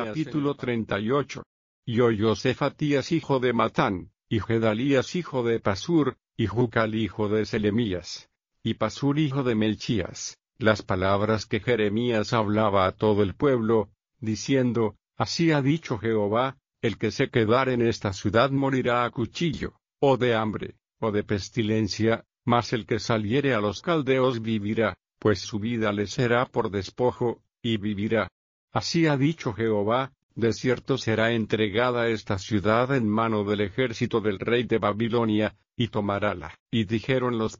Capítulo 38. Y oyó Cefatías hijo de Matán, y Gedalías hijo de Pasur, y Jucal hijo de Selemías, y Pasur hijo de Melchías, las palabras que Jeremías hablaba a todo el pueblo, diciendo: Así ha dicho Jehová, el que se quedare en esta ciudad morirá a cuchillo, o de hambre, o de pestilencia, mas el que saliere a los caldeos vivirá, pues su vida le será por despojo, y vivirá. Así ha dicho Jehová: de cierto será entregada esta ciudad en mano del ejército del rey de Babilonia, y tomarála. Y dijeron los